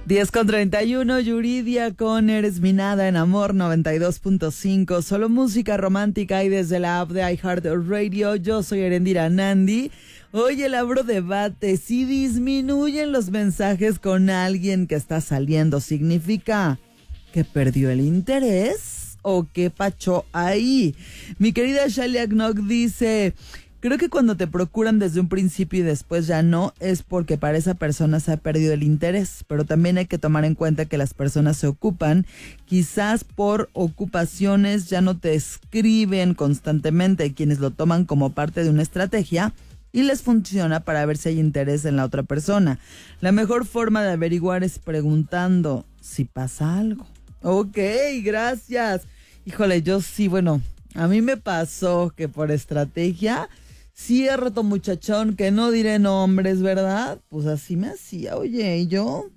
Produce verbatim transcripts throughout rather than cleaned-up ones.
diez con treinta y uno, Yuridia con Eres mi nada en Amor noventa y dos punto cinco. Solo música romántica y desde la app de iHeartRadio. Yo soy Erendira Nandi. Hoy el abro debate. Si disminuyen los mensajes con alguien que está saliendo, ¿significa que perdió el interés o qué pachó ahí? Mi querida Shalia Knock dice: creo que cuando te procuran desde un principio y después ya no, es porque para esa persona se ha perdido el interés, pero también hay que tomar en cuenta que las personas se ocupan, quizás por ocupaciones ya no te escriben constantemente, quienes lo toman como parte de una estrategia y les funciona para ver si hay interés en la otra persona. La mejor forma de averiguar es preguntando si pasa algo. Ok, gracias. Híjole, yo sí, bueno, a mí me pasó que por estrategia... cierto, muchachón, que no diré nombres, ¿verdad? Pues así me hacía, oye, ¿y yo?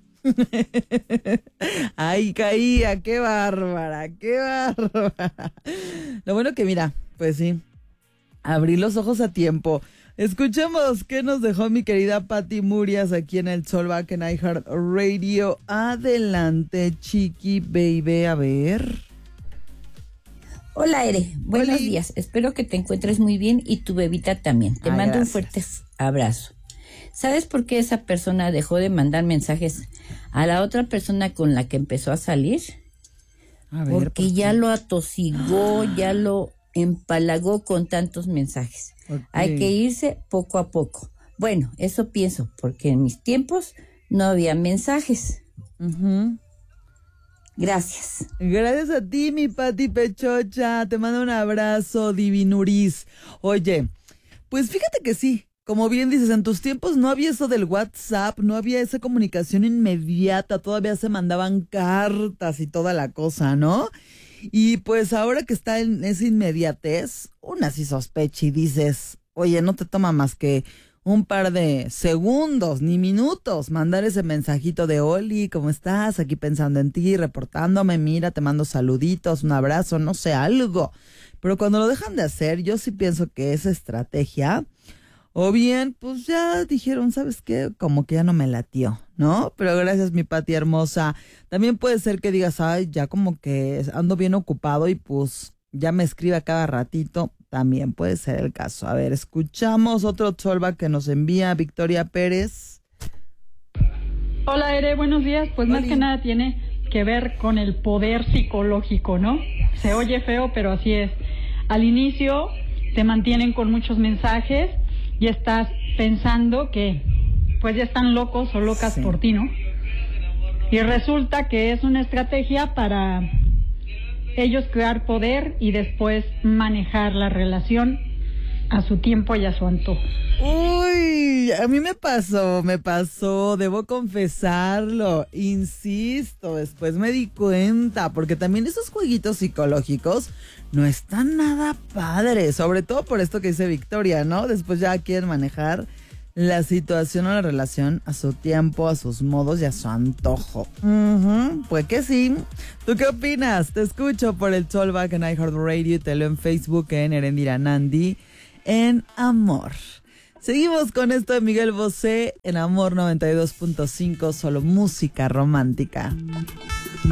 Ay, caía, qué bárbara, qué bárbara. Lo bueno que mira, pues sí, abrí los ojos a tiempo. Escuchemos qué nos dejó mi querida Pati Murias aquí en el Solback en iHeartRadio. Adelante, chiqui baby, a ver... Hola, Ere, buenos Oli. días. Espero que te encuentres muy bien y tu bebita también. Te Ay, mando gracias. un fuerte abrazo. ¿Sabes por qué esa persona dejó de mandar mensajes a la otra persona con la que empezó a salir? A ver, Porque ¿por ya qué? lo atosigó, ya lo empalagó con tantos mensajes. Ok. Hay que irse poco a poco. Bueno, eso pienso, porque en mis tiempos no había mensajes. Ujú. Gracias. Gracias a ti, mi Pati Pechocha. Te mando un abrazo, divinuris. Oye, pues fíjate que sí. Como bien dices, en tus tiempos no había eso del WhatsApp, no había esa comunicación inmediata, todavía se mandaban cartas y toda la cosa, ¿no? Y pues ahora que está en esa inmediatez, una sí sospecha y dices, oye, no te toma más que un par de segundos, ni minutos, mandar ese mensajito de Oli, ¿cómo estás? Aquí pensando en ti, reportándome, mira, te mando saluditos, un abrazo, no sé, algo. Pero cuando lo dejan de hacer, yo sí pienso que esa estrategia, o bien, pues ya dijeron, ¿sabes qué? Como que ya no me latió, ¿no? Pero gracias, mi Pati hermosa. También puede ser que digas, ay, ya como que ando bien ocupado y pues ya me escribe a cada ratito. También puede ser el caso. A ver, escuchamos otro Solva que nos envía Victoria Pérez. Hola, Ere, buenos días. Pues más Oli. que nada tiene que ver con el poder psicológico, ¿no? Se oye feo, pero así es. Al inicio te mantienen con muchos mensajes y estás pensando que pues ya están locos o locas Sí. por ti, ¿no? Y resulta que es una estrategia para ellos crear poder y después manejar la relación a su tiempo y a su antojo. Uy, a mí me pasó, me pasó, debo confesarlo, insisto, después me di cuenta, porque también esos jueguitos psicológicos no están nada padres, sobre todo por esto que dice Victoria, ¿no? Después ya quieren manejar la situación o la relación a su tiempo, a sus modos y a su antojo. Ujú, pues que sí. ¿Tú qué opinas? Te escucho por el Talkback en iHeartRadio y te leo en Facebook en Erendira Nandi en Amor. Seguimos con esto de Miguel Bosé en Amor noventa y dos punto cinco, solo música romántica.